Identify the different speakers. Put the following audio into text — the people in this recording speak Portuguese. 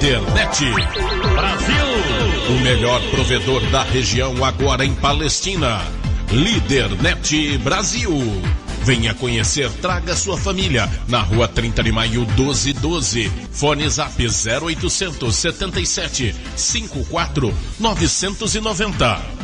Speaker 1: Lídernet Brasil. O melhor provedor da região agora em Palestina. Lídernet Brasil. Venha conhecer, traga sua família. Na rua 30 de maio 1212. Fone Zap 0800 77 54 990.